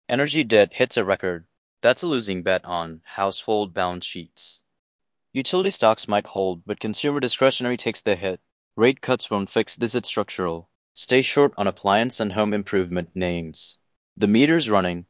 Energy debt hits a record. That's a losing bet on household balance sheets. Utility stocks might hold, but consumer discretionary takes the hit. Rate cuts won't fix this, it's structural. Stay short on appliance and home improvement names. The meter's running,